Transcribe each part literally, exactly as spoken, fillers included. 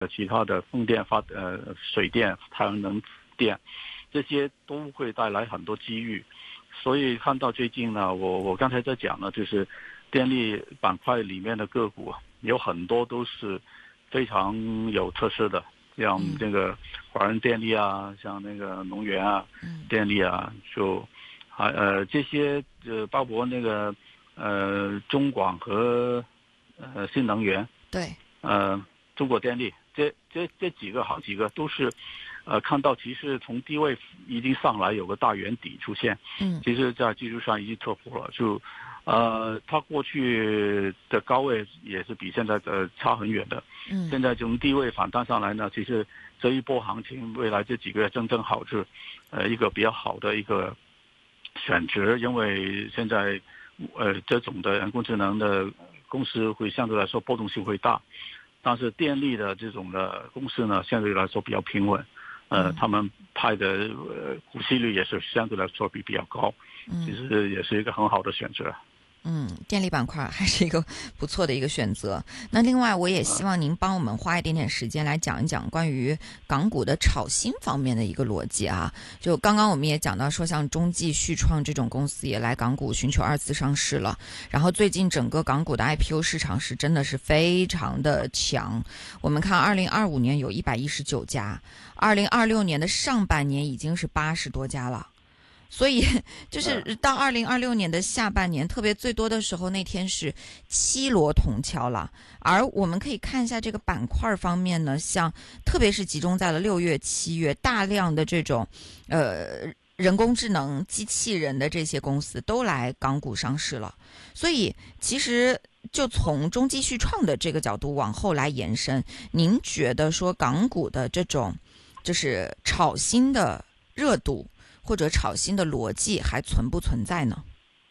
其他的风电发呃水电、太阳能电，这些都会带来很多机遇。所以看到最近呢，我我刚才在讲呢，就是电力板块里面的个股有很多都是非常有特色的，像这个华润电力啊，像那个能源啊、电力啊，就还呃这些呃包括那个呃中广和呃新能源， 对， 呃中国电力，这这这几个好几个都是。呃，看到其实从低位已经上来有个大圆底出现， 嗯， 其实在技术上已经突破了，就，呃，它过去的高位也是比现在的差很远的， 嗯， 现在从低位反弹上来呢，其实这一波行情未来这几个月正正好是，呃，一个比较好的一个选择，因为现在，呃，这种的人工智能的公司会相对来说波动性会大，但是电力的这种的公司呢，相对来说比较平稳。呃，他们派的呃股息率也是相对来说比比较高，其实也是一个很好的选择。 嗯，电力板块还是一个不错的一个选择。那另外，我也希望您帮我们花一点点时间来讲一讲关于港股的炒新方面的一个逻辑啊。就刚刚我们也讲到说，像中纪旭创这种公司也来港股寻求二次上市了。然后最近整个港股的 I P O 市场是真的是非常的强。我们看二零二五年有一百一十九家，二零二六年的上半年已经是八十多家了。所以就是到二零二六年的下半年，特别最多的时候，那天是七罗铜敲了。而我们可以看一下这个板块方面呢，像特别是集中在了六月、七月，大量的这种呃人工智能、机器人的这些公司都来港股上市了。所以其实就从中纪旭创的这个角度往后来延伸，您觉得说港股的这种就是炒新的热度，或者炒新的逻辑还存不存在呢？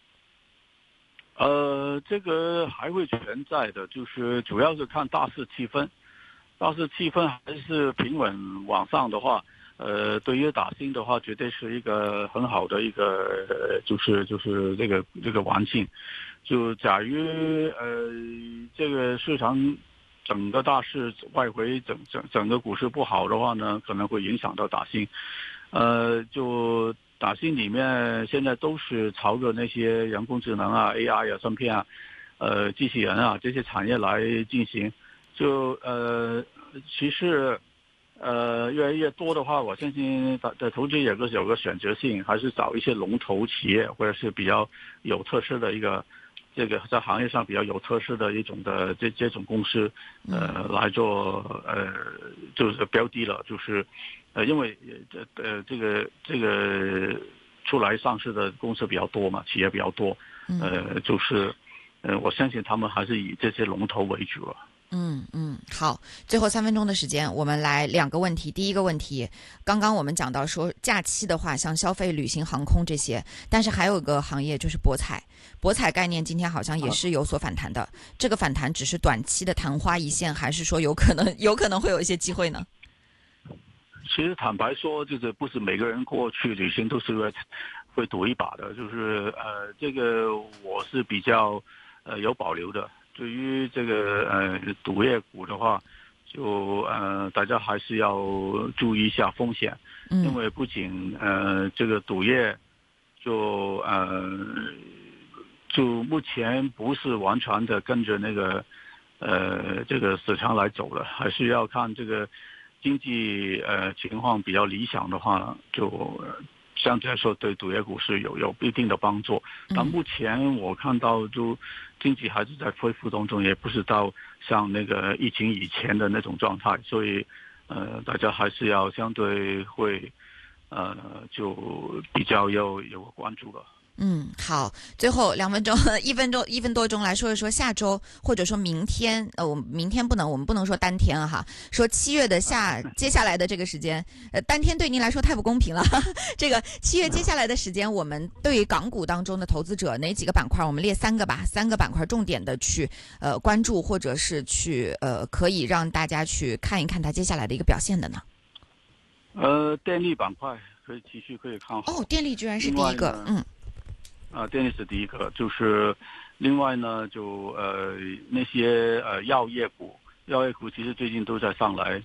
呃，这个还会存在的，就是主要是看大势气氛。大势气氛还是平稳往上的话，呃，对于打新的话，绝对是一个很好的一个，呃、就是就是这个这个环境。就假如呃这个市场整个大势外围整整整个股市不好的话呢，可能会影响到打新。呃，就打新里面现在都是朝着那些人工智能啊、A I 啊、芯片啊、呃机器人啊这些产业来进行。就呃，其实呃越来越多的话，我相信的投资有个有个选择性，还是找一些龙头企业或者是比较有特色的一个。这个在行业上比较有特色的一种的这这种公司，呃，来做呃就是标的了，就是呃因为这呃这个这个出来上市的公司比较多嘛，企业比较多，呃就是呃我相信他们还是以这些龙头为主了。 嗯嗯，好，最后三分钟的时间，我们来两个问题。第一个问题，刚刚我们讲到说假期的话，像消费、旅行、航空这些，但是还有一个行业就是博彩，博彩概念今天好像也是有所反弹的。这个反弹只是短期的昙花一现，还是说有可能有可能会有一些机会呢？ 其实坦白说，就是不是每个人过去旅行都是会会赌一把的，就是呃这个我是比较呃有保留的。对于这个呃赌业股的话，就呃大家还是要注意一下风险，因为不仅呃这个赌业就呃就目前不是完全的跟着那个呃这个市场来走的，还是要看这个经济呃情况比较理想的话，就相对来说对赌业股是有有一定的帮助。但目前我看到就经济还是在恢复当中，也不是到像那个疫情以前的那种状态，所以呃大家还是要相对会呃就比较有有关注了。 嗯，好，最后两分钟，一分钟，一分多钟来说一说下周或者说明天，呃，我们明天不能，我们不能说单天啊哈，说七月的下接下来的这个时间，呃，单天对您来说太不公平了。这个七月接下来的时间，我们对于港股当中的投资者哪几个板块，我们列三个吧，三个板块重点的去呃关注，或者是去呃可以让大家去看一看它接下来的一个表现的呢？ 呃，电力板块可以继续可以看好。 哦，电力居然是第一个，嗯。 啊，电力是第一个，就是另外呢，就呃那些呃药业股，药业股其实最近都在上来，